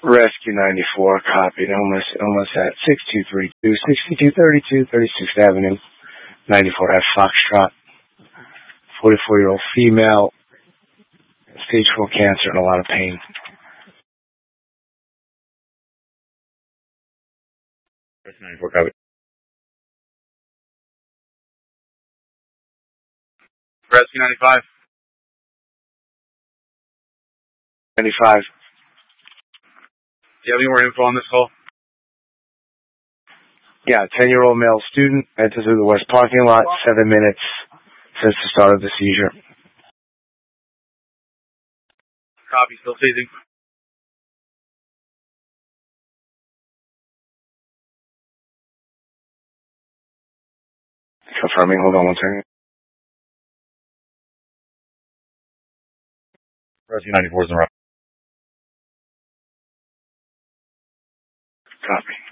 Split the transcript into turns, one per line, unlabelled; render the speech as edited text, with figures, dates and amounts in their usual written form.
Rescue 94, copied. Almost at 6232, 36th Avenue, 94F Foxtrot. 44-year-old female, stage 4 cancer and a lot of pain.
Rescue 94, copy. Rescue 95.
95.
Do you have any more info on this call?
Yeah, 10-year-old male student enters through the west parking lot, 7 minutes since the start of the seizure.
Copy, still seizing.
Confirming, hold on one second.
Rescue 94 is in route.
Copy.